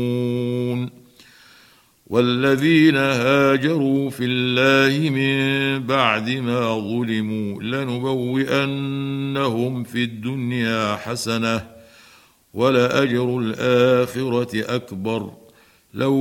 والذين هاجروا في الله من بعد ما ظلموا لنبوئنهم في الدنيا حسنة ولأجر الآخرة أكبر لو